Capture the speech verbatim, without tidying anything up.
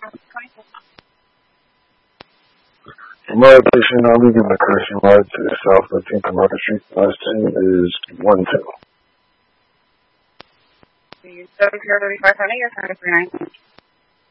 For my location, I'll be giving the crossing ride to the south fifteenth of Market Street. Last ten is one two. You seven zero thirty five hundred, you're trying to three nine.